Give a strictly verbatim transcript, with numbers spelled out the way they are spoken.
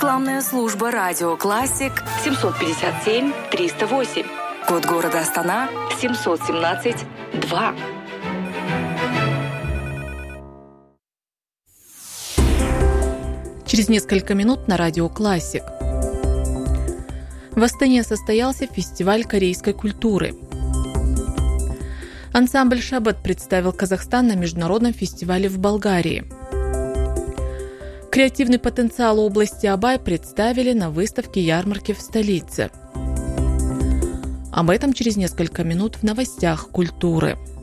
Рекламная служба «Радио Классик» семьсот пятьдесят семь триста восемь. Код города Астана семьсот семнадцать два. Через несколько минут на Радио Классик. В Астане состоялся фестиваль корейской культуры. Ансамбль «Шаббат» представил Казахстан на международном фестивале в Болгарии. Креативный потенциал области Абай представили на выставке-ярмарке в столице. Об этом через несколько минут в новостях культуры.